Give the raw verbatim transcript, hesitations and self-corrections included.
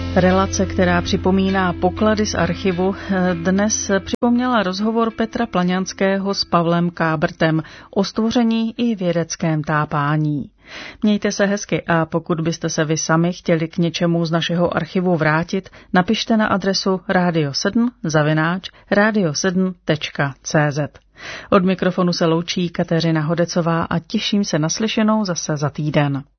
Relace, která připomíná poklady z archivu, dnes připomněla rozhovor Petra Plaňanského s Pavlem Kábrtem o stvoření i vědeckém tápání. Mějte se hezky a pokud byste se vy sami chtěli k něčemu z našeho archivu vrátit, napište na adresu radio sedm zavináč radio sedm tečka cé zet. Od mikrofonu se loučí Kateřina Hodecová a těším se na slyšenou zase za týden.